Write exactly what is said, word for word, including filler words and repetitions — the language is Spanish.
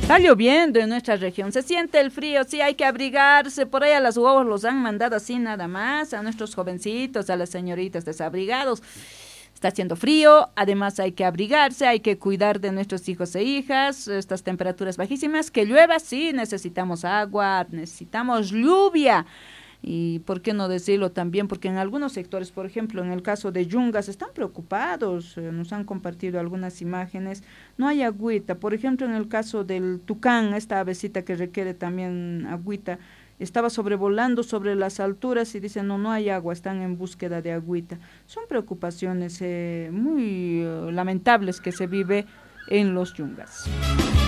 Está lloviendo en nuestra región, se siente el frío, sí hay que abrigarse, por ahí a las huevos los han mandado así nada más, a nuestros jovencitos, a las señoritas desabrigados. Está haciendo frío, además hay que abrigarse, hay que cuidar de nuestros hijos e hijas, estas temperaturas bajísimas, que llueva, sí, necesitamos agua, necesitamos lluvia. Y por qué no decirlo también, porque en algunos sectores, por ejemplo, en el caso de Yungas, están preocupados, eh, nos han compartido algunas imágenes, no hay agüita, por ejemplo, en el caso del tucán, esta avecita que requiere también agüita, estaba sobrevolando sobre las alturas y dicen, no, no hay agua, están en búsqueda de agüita. Son preocupaciones eh, muy eh, lamentables que se vive en los Yungas.